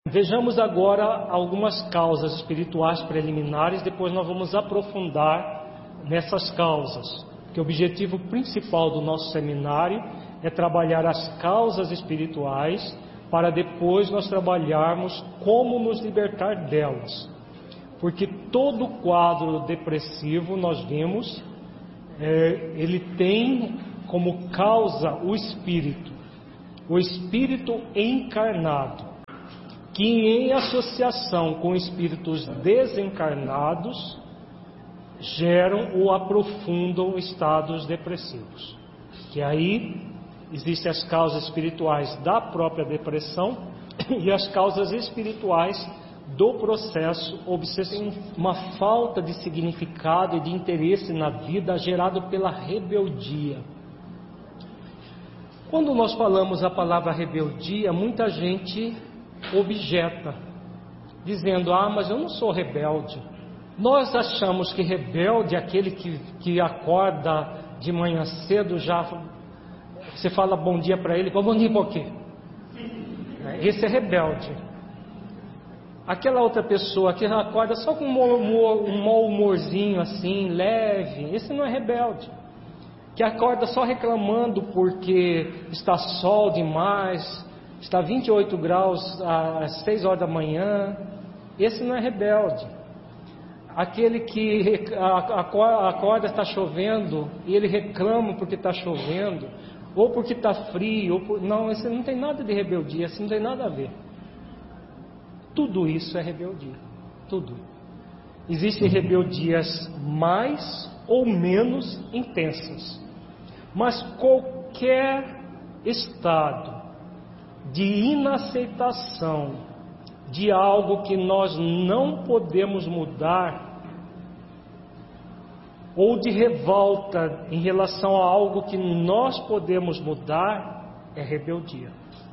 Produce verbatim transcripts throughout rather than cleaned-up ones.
Vejamos agora algumas causas espirituais preliminares, depois nós vamos aprofundar nessas causas, porque o objetivo principal do nosso seminário é trabalhar as causas espirituais, para depois nós trabalharmos como nos libertar delas. Porque todo quadro depressivo, nós vimos, é, ele tem como causa o espírito, o espírito encarnado, que em associação com espíritos desencarnados geram ou aprofundam estados depressivos. Que aí existem as causas espirituais da própria depressão e as causas espirituais do processo obsessivo, uma falta de significado e de interesse na vida gerado pela rebeldia. Quando nós falamos a palavra rebeldia, muita gente objeta, dizendo: ah, mas eu não sou rebelde. Nós achamos que rebelde é aquele que, que acorda de manhã cedo, já você fala bom dia para ele, bom dia por quê? Esse é rebelde. Aquela outra pessoa que acorda só com um mau humorzinho assim, leve, esse não é rebelde. Que acorda só reclamando porque está sol demais, está vinte e oito graus às seis horas da manhã, esse não é rebelde. Aquele que acorda, está chovendo, e ele reclama porque está chovendo, ou porque está frio, ou por... não, esse não tem nada de rebeldia, esse não tem nada a ver. Tudo isso é rebeldia, tudo. Existem rebeldias mais ou menos intensas, mas qualquer estado de inaceitação de algo que nós não podemos mudar, ou de revolta em relação a algo que nós podemos mudar, é rebeldia.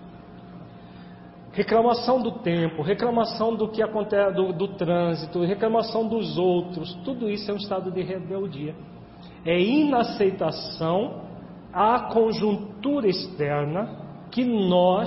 Reclamação do tempo, reclamação do que acontece, do, do trânsito, reclamação dos outros, tudo isso é um estado de rebeldia. É inaceitação à conjuntura externa que nós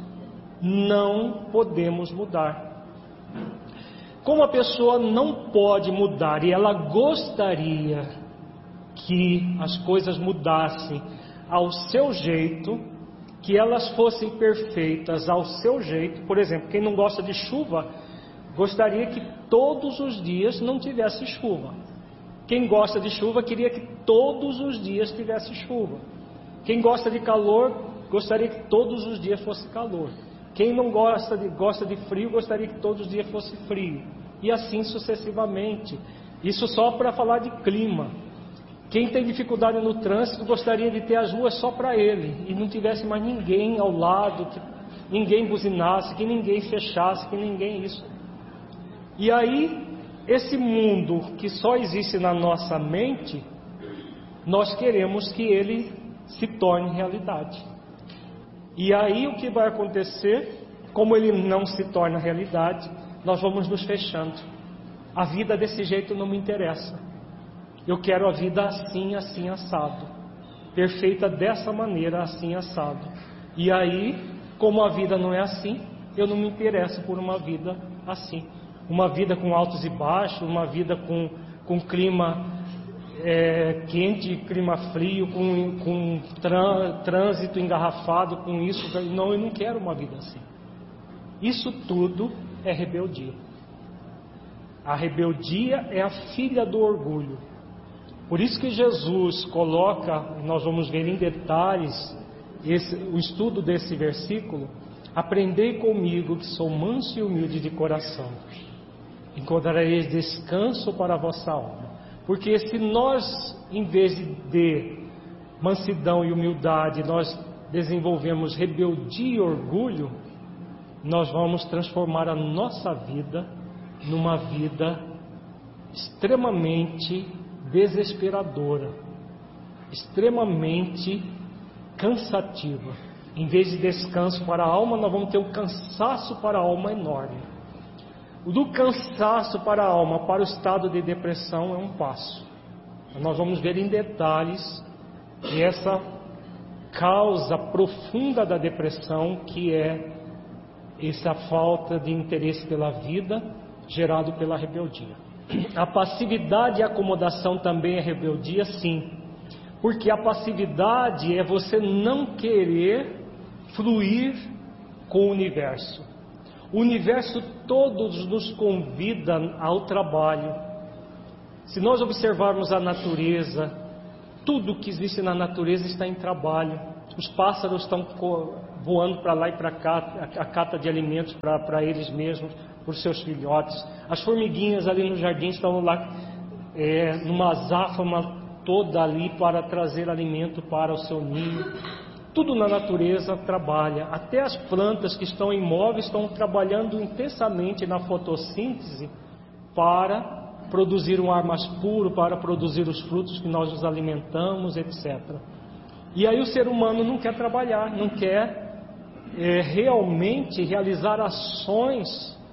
não podemos mudar. Como a pessoa não pode mudar e ela gostaria que as coisas mudassem ao seu jeito, que elas fossem perfeitas ao seu jeito. Por exemplo, quem não gosta de chuva, gostaria que todos os dias não tivesse chuva. Quem gosta de chuva, queria que todos os dias tivesse chuva. Quem gosta de calor, gostaria que todos os dias fosse calor. Quem não gosta de, gosta de frio, gostaria que todos os dias fosse frio. E assim sucessivamente. Isso só para falar de clima. Quem tem dificuldade no trânsito gostaria de ter as ruas só para ele e não tivesse mais ninguém ao lado, que ninguém buzinasse, que ninguém fechasse, que ninguém isso. E aí, esse mundo que só existe na nossa mente, nós queremos que ele se torne realidade. E aí o que vai acontecer, como ele não se torna realidade, nós vamos nos fechando. A vida desse jeito não me interessa. Eu quero a vida assim, assim, assado. Perfeita dessa maneira, assim, assado. E aí, como a vida não é assim, eu não me interesso por uma vida assim. Uma vida com altos e baixos, uma vida com, com clima é, quente, clima frio, com, com trânsito engarrafado, com isso. Não, eu não quero uma vida assim. Isso tudo é rebeldia. A rebeldia é a filha do orgulho. Por isso que Jesus coloca, nós vamos ver em detalhes esse, o estudo desse versículo: aprendei comigo que sou manso e humilde de coração, encontrareis descanso para a vossa alma. Porque se nós, em vez de mansidão e humildade, nós desenvolvemos rebeldia e orgulho, nós vamos transformar a nossa vida numa vida extremamente desesperadora, extremamente cansativa. Em vez de descanso para a alma, nós vamos ter um cansaço para a alma enorme. O do cansaço para a alma para o estado de depressão é um passo. Nós vamos ver em detalhes essa causa profunda da depressão, que é essa falta de interesse pela vida gerado pela rebeldia. A passividade e a acomodação também é rebeldia, sim, porque a passividade é você não querer fluir com o universo. O universo todo nos convida ao trabalho. Se nós observarmos a natureza, tudo que existe na natureza está em trabalho. Os pássaros estão voando para lá e para cá, a cata de alimentos para eles mesmos, por seus filhotes. As formiguinhas ali no jardim estão lá, é, numa azáfama toda ali para trazer alimento para o seu ninho. Tudo na natureza trabalha. Até as plantas que estão imóveis estão trabalhando intensamente na fotossíntese para produzir um ar mais puro, para produzir os frutos que nós nos alimentamos, etcétera. E aí o ser humano não quer trabalhar, não quer é, realmente realizar ações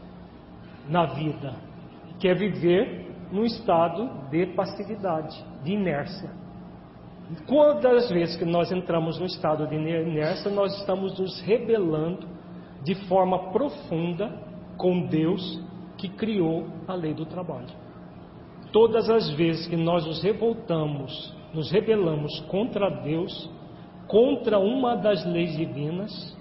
na vida. Quer viver num estado de passividade, de inércia. Quantas vezes que nós entramos no estado de inércia, nós estamos nos rebelando de forma profunda com Deus que criou a lei do trabalho. Todas as vezes que nós nos revoltamos, nos rebelamos contra Deus, contra uma das leis divinas,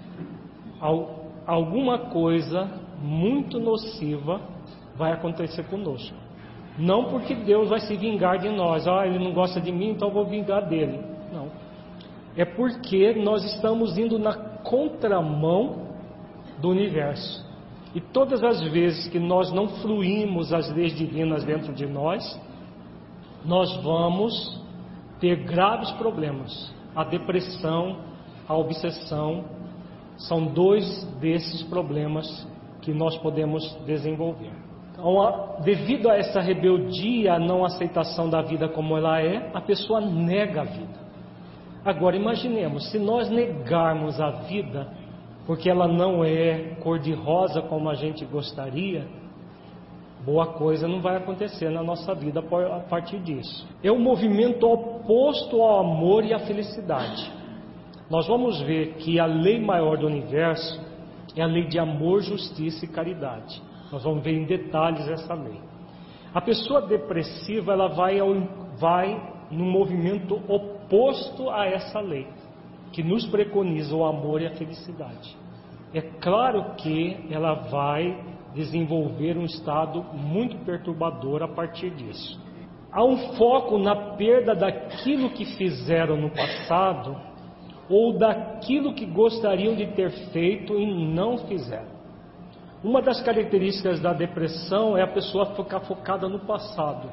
alguma coisa muito nociva vai acontecer conosco. Não porque Deus vai se vingar de nós. Ah, ele não gosta de mim, então eu vou vingar dele. Não. É porque nós estamos indo na contramão do universo. E todas as vezes que nós não fluímos as leis divinas dentro de nós, nós vamos ter graves problemas. A depressão, a obsessão, são dois desses problemas que nós podemos desenvolver. Então, devido a essa rebeldia, a não aceitação da vida como ela é, a pessoa nega a vida. Agora imaginemos, se nós negarmos a vida, porque ela não é cor-de-rosa como a gente gostaria, boa coisa não vai acontecer na nossa vida a partir disso. É um movimento oposto ao amor e à felicidade. Nós vamos ver que a lei maior do universo é a lei de amor, justiça e caridade. Nós vamos ver em detalhes essa lei. A pessoa depressiva, ela vai, ao, vai num movimento oposto a essa lei, que nos preconiza o amor e a felicidade. É claro que ela vai desenvolver um estado muito perturbador a partir disso. Há um foco na perda daquilo que fizeram no passado, ou daquilo que gostariam de ter feito e não fizeram. Uma das características da depressão é a pessoa ficar focada no passado.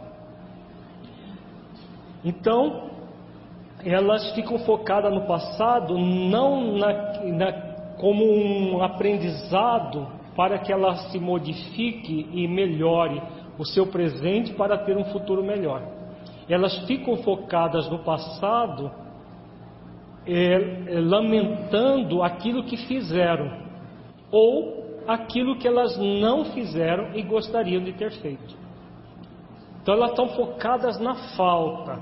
Então, elas ficam focadas no passado não na, na, como um aprendizado para que ela se modifique e melhore o seu presente para ter um futuro melhor. Elas ficam focadas no passado, é, é, lamentando aquilo que fizeram, ou aquilo que elas não fizeram e gostariam de ter feito. Então elas estão focadas na falta.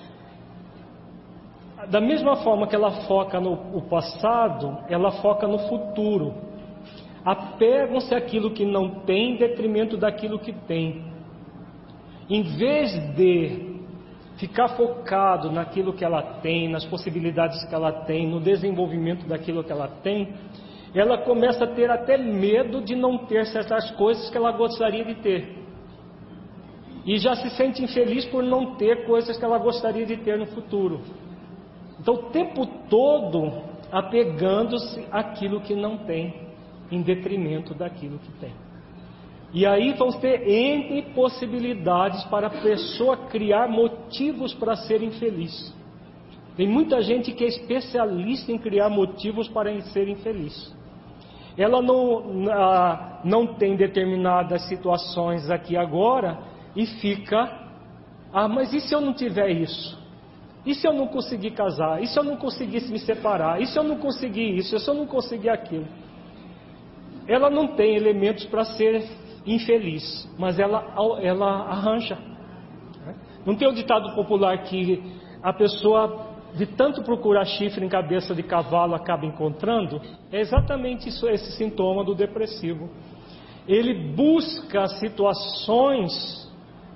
Da mesma forma que ela foca no passado, ela foca no futuro. Apegam-se àquilo que não tem em detrimento daquilo que tem. Em vez de ficar focado naquilo que ela tem, nas possibilidades que ela tem, no desenvolvimento daquilo que ela tem, ela começa a ter até medo de não ter certas coisas que ela gostaria de ter. E já se sente infeliz por não ter coisas que ela gostaria de ter no futuro. Então, o tempo todo apegando-se àquilo que não tem, em detrimento daquilo que tem. E aí vamos ter N possibilidades para a pessoa criar motivos para ser infeliz. Tem muita gente que é especialista em criar motivos para ser infeliz. Ela não, não tem determinadas situações aqui agora e fica, ah, mas e se eu não tiver isso? E se eu não conseguir casar? E se eu não conseguisse me separar? E se eu não conseguir isso? E se eu não conseguir aquilo? Ela não tem elementos para ser infeliz, mas ela, ela arranja. Não tem o ditado popular que a pessoa de tanto procurar chifre em cabeça de cavalo, acaba encontrando, é exatamente isso, esse sintoma do depressivo. Ele busca situações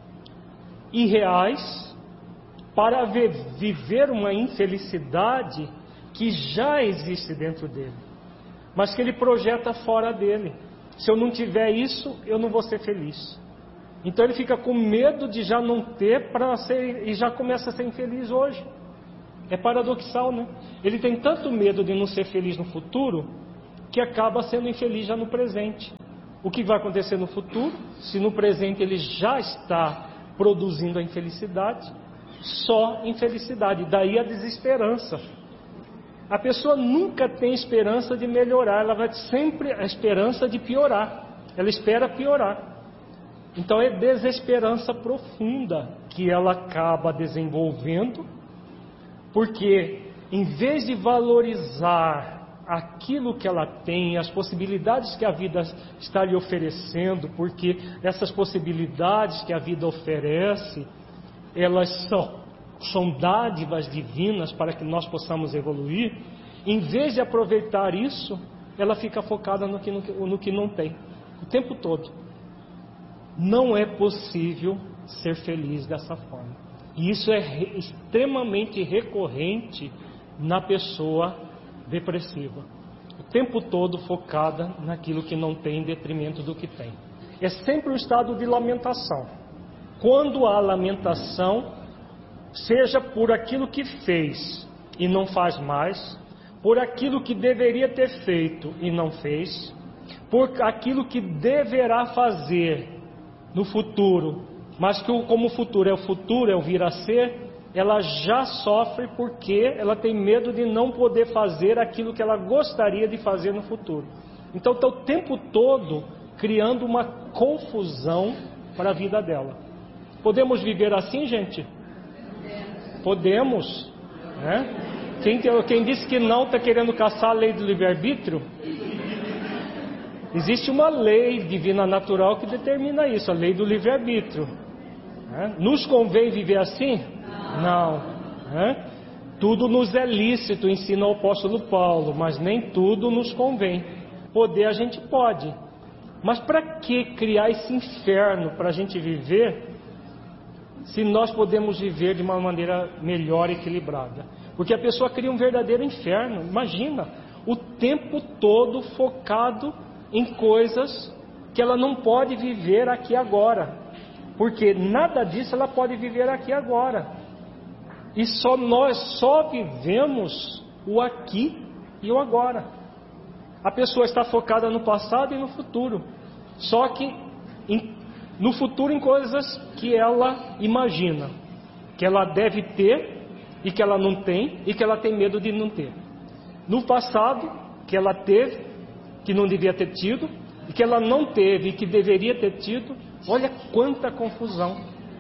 irreais para viver uma infelicidade que já existe dentro dele, mas que ele projeta fora dele. Se eu não tiver isso, eu não vou ser feliz. Então ele fica com medo de já não ter para ser, e já começa a ser infeliz hoje. É paradoxal, né? Ele tem tanto medo de não ser feliz no futuro, que acaba sendo infeliz já no presente. O que vai acontecer no futuro, se no presente ele já está produzindo a infelicidade? Só infelicidade, daí a desesperança. A pessoa nunca tem esperança de melhorar, ela vai sempre a esperança de piorar, ela espera piorar. Então é desesperança profunda que ela acaba desenvolvendo, porque em vez de valorizar aquilo que ela tem, as possibilidades que a vida está lhe oferecendo, porque essas possibilidades que a vida oferece, elas são, são dádivas divinas para que nós possamos evoluir, em vez de aproveitar isso, ela fica focada no que, no, no que não tem, o tempo todo. Não é possível ser feliz dessa forma. E isso é re, extremamente recorrente na pessoa depressiva. O tempo todo focada naquilo que não tem em detrimento do que tem. É sempre um estado de lamentação. Quando há lamentação, seja por aquilo que fez e não faz mais, por aquilo que deveria ter feito e não fez, por aquilo que deverá fazer no futuro, mas que como o futuro é o futuro, é o vir a ser, ela já sofre porque ela tem medo de não poder fazer aquilo que ela gostaria de fazer no futuro. Então está o tempo todo criando uma confusão para a vida dela. Podemos viver assim, gente? Podemos, né? Quem, quem disse que não está querendo caçar a lei do livre-arbítrio? Existe uma lei divina natural que determina isso, a lei do livre-arbítrio. Né? Nos convém viver assim? Não. Né? Tudo nos é lícito, ensina o apóstolo Paulo, mas nem tudo nos convém. Poder a gente pode. Mas para que criar esse inferno para a gente viver, se nós podemos viver de uma maneira melhor, equilibrada? Porque a pessoa cria um verdadeiro inferno. Imagina, o tempo todo focado em coisas que ela não pode viver aqui agora, porque nada disso ela pode viver aqui agora, e só nós só vivemos o aqui e o agora. A pessoa está focada no passado e no futuro, só que em, no futuro em coisas que ela imagina que ela deve ter e que ela não tem e que ela tem medo de não ter. No passado que ela teve, que não devia ter tido, e que ela não teve e que deveria ter tido. Olha quanta confusão.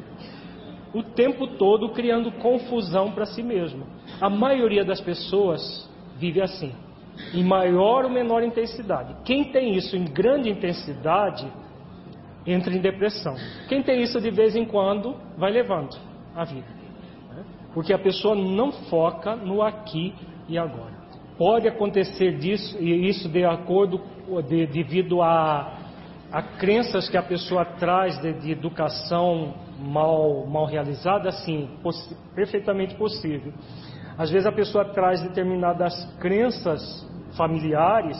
O tempo todo criando confusão para si mesmo. A maioria das pessoas vive assim, em maior ou menor intensidade. Quem tem isso em grande intensidade entra em depressão. Quem tem isso de vez em quando vai levando a vida, porque a pessoa não foca no aqui e agora. Pode acontecer disso, e isso de acordo, de, devido a, a crenças que a pessoa traz de, de educação mal, mal realizada, sim, poss, perfeitamente possível. Às vezes a pessoa traz determinadas crenças familiares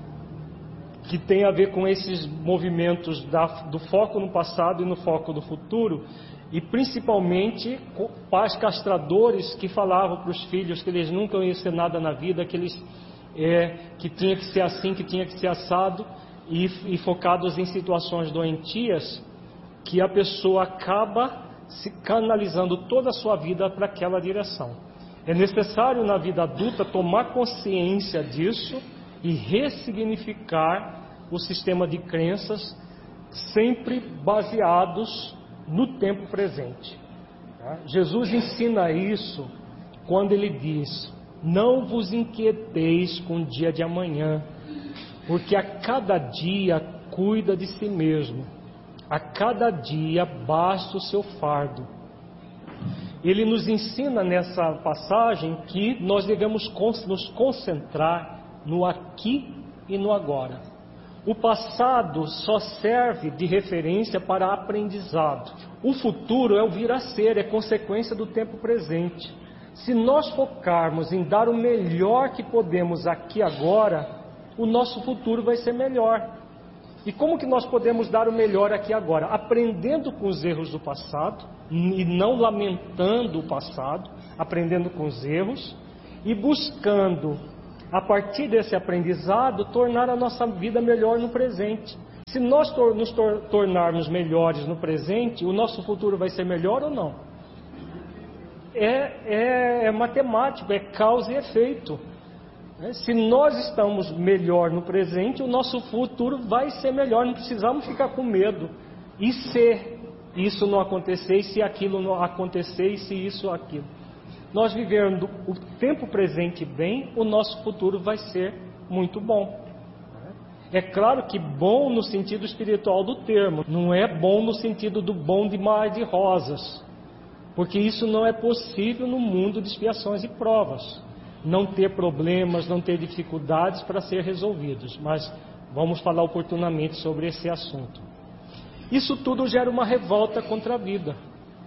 que tem a ver com esses movimentos da, do foco no passado e no foco do futuro, e principalmente pais castradores que falavam para os filhos que eles nunca iam ser nada na vida, que, eles, é, que tinha que ser assim, que tinha que ser assado, e, e focados em situações doentias, que a pessoa acaba se canalizando toda a sua vida para aquela direção. É necessário na vida adulta tomar consciência disso e ressignificar o sistema de crenças, sempre baseados no tempo presente. Tá? Jesus ensina isso quando ele diz: não vos inquieteis com o dia de amanhã, porque a cada dia cuida de si mesmo, a cada dia basta o seu fardo. ele nos ensina nessa passagem que nós devemos nos concentrar no aqui e no agora. O passado só serve de referência para aprendizado. O futuro é o vir a ser, é consequência do tempo presente. Se nós focarmos em dar o melhor que podemos aqui agora, o nosso futuro vai ser melhor. E como que nós podemos dar o melhor aqui agora? Aprendendo com os erros do passado, e não lamentando o passado, aprendendo com os erros, e buscando, a partir desse aprendizado, tornar a nossa vida melhor no presente. Se nós tor- nos tor- tornarmos melhores no presente, o nosso futuro vai ser melhor ou não? É, é, é matemático, é causa e efeito. Se nós estamos melhor no presente, o nosso futuro vai ser melhor. Não precisamos ficar com medo. E se isso não acontecer, e se aquilo não acontecer, e se isso ou aquilo. Nós vivendo o tempo presente bem, o nosso futuro vai ser muito bom. É claro que bom no sentido espiritual do termo, não é bom no sentido do bom de mar de rosas, porque isso não é possível no mundo de expiações e provas. Não ter problemas, não ter dificuldades para ser resolvidos, mas vamos falar oportunamente sobre esse assunto. Isso tudo gera uma revolta contra a vida.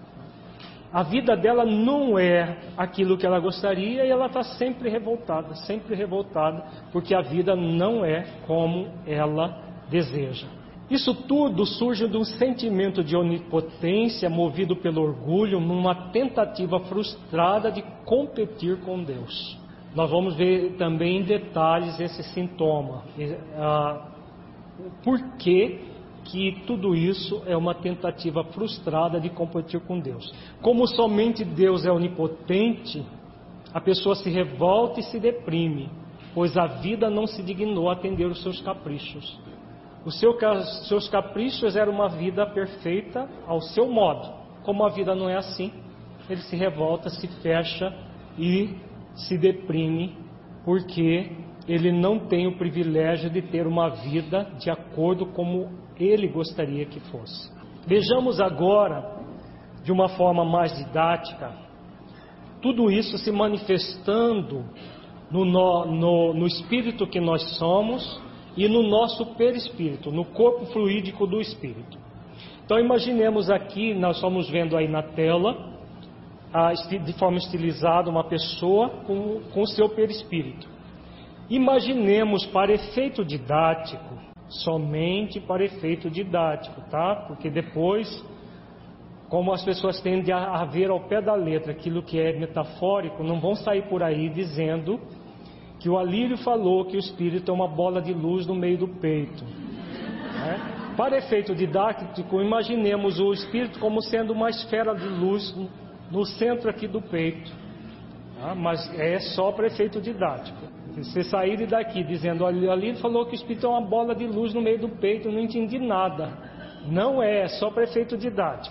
A vida dela não é aquilo que ela gostaria e ela está sempre revoltada, sempre revoltada, porque a vida não é como ela deseja. Isso tudo surge de um sentimento de onipotência movido pelo orgulho, numa tentativa frustrada de competir com Deus. Nós vamos ver também em detalhes esse sintoma. Ah, por que que tudo isso é uma tentativa frustrada de competir com Deus? Como somente Deus é onipotente, a pessoa se revolta e se deprime, pois a vida não se dignou a atender os seus caprichos. Os seu, seus caprichos eram uma vida perfeita ao seu modo. Como a vida não é assim, ele se revolta, se fecha e se deprime, porque ele não tem o privilégio de ter uma vida de acordo como ele gostaria que fosse. Vejamos agora, de uma forma mais didática, tudo isso se manifestando no, no, no espírito que nós somos e no nosso perispírito, no corpo fluídico do espírito. Então imaginemos aqui, nós estamos vendo aí na tela, de forma estilizada, uma pessoa com, com o seu perispírito. Imaginemos, para efeito didático, somente para efeito didático, tá? Porque depois, como as pessoas tendem a, a ver ao pé da letra aquilo que é metafórico, não vão sair por aí dizendo que o Alírio falou que o espírito é uma bola de luz no meio do peito, né? Para efeito didático, imaginemos o espírito como sendo uma esfera de luz no centro aqui do peito, tá? Mas é só para efeito didático. Se você sair daqui dizendo, olha, ali ele falou que o espírito é uma bola de luz no meio do peito, eu não entendi nada. Não é, é só para efeito didático.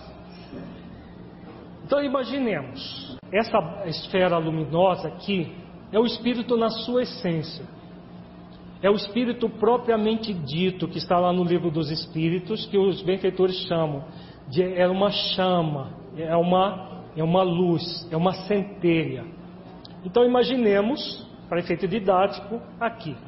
Então imaginemos, essa esfera luminosa aqui é o espírito na sua essência. É o espírito propriamente dito, que está lá no livro dos Espíritos, que os benfeitores chamam de é uma chama, é uma É uma luz, é uma centelha. Então imaginemos, para efeito didático, aqui.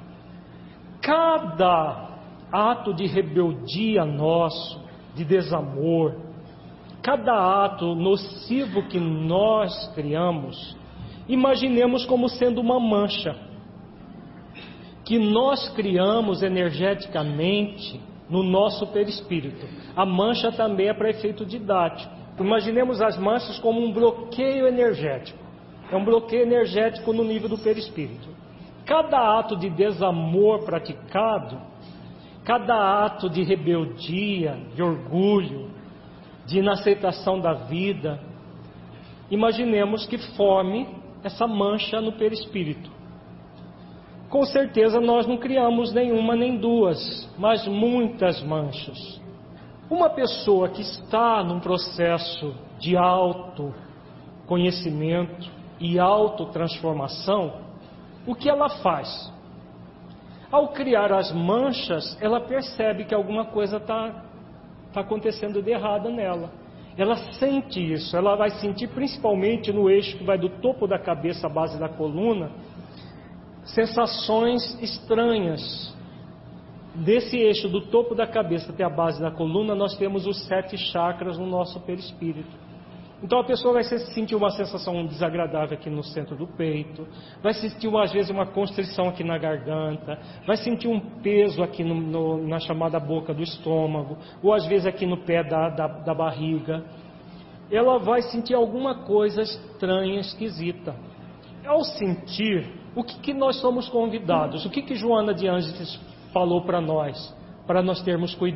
Cada ato de rebeldia nosso, de desamor, cada ato nocivo que nós criamos, imaginemos como sendo uma mancha, que nós criamos energeticamente no nosso perispírito. A mancha também é para efeito didático. Imaginemos as manchas como um bloqueio energético. É um bloqueio energético no nível do perispírito. Cada ato de desamor praticado, cada ato de rebeldia, de orgulho, de inaceitação da vida, imaginemos que forme essa mancha no perispírito. Com certeza nós não criamos nenhuma nem duas, mas muitas manchas. Uma pessoa que está num processo de autoconhecimento e autotransformação, o que ela faz? Ao criar as manchas, ela percebe que alguma coisa está tá acontecendo de errado nela. ela sente isso, ela vai sentir principalmente no eixo que vai do topo da cabeça à base da coluna, sensações estranhas. Desse eixo do topo da cabeça até a base da coluna, nós temos os sete chakras no nosso perispírito. Então a pessoa vai sentir uma sensação desagradável aqui no centro do peito, vai sentir às vezes uma constrição aqui na garganta, vai sentir um peso aqui no, no, na chamada boca do estômago, ou às vezes aqui no pé da, da, da barriga. Ela vai sentir alguma coisa estranha, esquisita. Ao sentir, o que, que nós somos convidados? O que, que Joana de Ângeles falou para nós? Para nós termos cuidado.